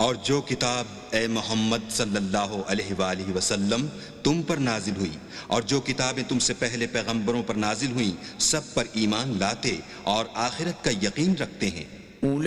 और जो किताब ए मोहम्मद सल्लल्लाहु अलैहि वसल्लम तुम पर नाजिल हुई और जो किताबें तुमसे पहले पैगंबरों पर नाजिल हुई सब पर ईमान लाते और आखिरत का यकीन रखते हैं।